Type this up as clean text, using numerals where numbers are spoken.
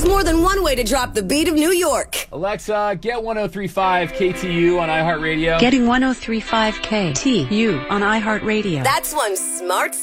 There's more than one way to drop the beat of New York. Alexa, get 103.5 KTU on iHeartRadio. Getting 103.5 KTU on iHeartRadio. That's one smart